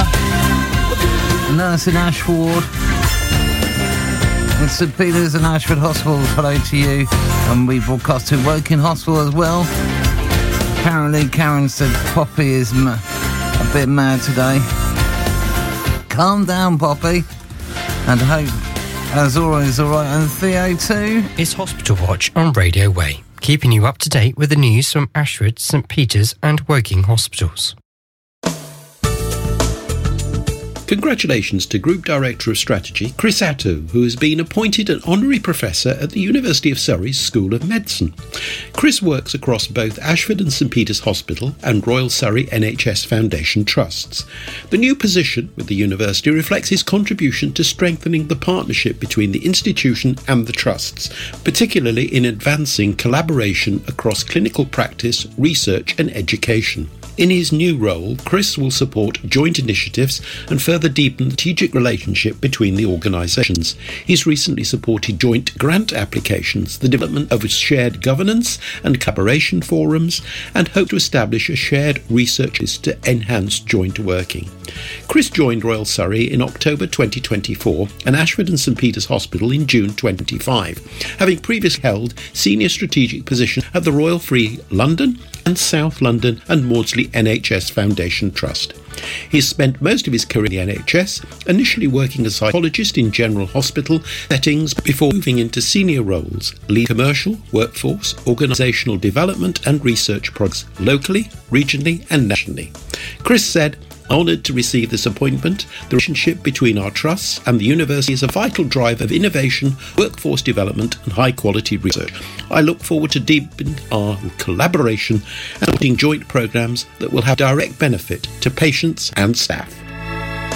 a nurse in Ashford. And St Peter's and Ashford Hospitals, hello to you. And we broadcast to Woking Hospital as well. Apparently Karen said Poppy is a bit mad today. Calm down, Poppy. And I hope, as always, alright. And Theo too. It's Hospital Watch on Radio Way, keeping you up to date with the news from Ashford, St Peter's and Woking hospitals. Congratulations to Group Director of Strategy, Chris Attu, who has been appointed an Honorary Professor at the University of Surrey's School of Medicine. Chris works across both Ashford and St Peter's Hospital and Royal Surrey NHS Foundation Trusts. The new position with the university reflects his contribution to strengthening the partnership between the institution and the trusts, particularly in advancing collaboration across clinical practice, research and education. In his new role, Chris will support joint initiatives and further deepen the strategic relationship between the organisations. He's recently supported joint grant applications, the development of shared governance and collaboration forums, and hope to establish a shared research list to enhance joint working. Chris joined Royal Surrey in October 2024 and Ashford and St Peter's Hospital in June 2025, having previously held senior strategic positions at the Royal Free London and South London and Maudsley NHS Foundation Trust. He's spent most of his career in the NHS, initially working as a psychologist in general hospital settings before moving into senior roles, lead commercial, workforce, organisational development and research projects locally, regionally and nationally. Chris said, "Honoured to receive this appointment. The relationship between our trusts and the university is a vital driver of innovation, workforce development and high-quality research. I look forward to deepening our collaboration and supporting joint programmes that will have direct benefit to patients and staff."